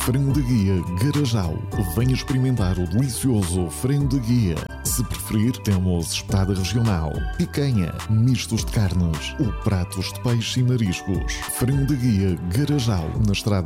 Frango de Guia Garajal. Venha experimentar o delicioso frango de guia. Se preferir, temos espetada regional, picanha, mistos de carnes ou pratos de peixe e mariscos. Frango de Guia Garajal, na estrada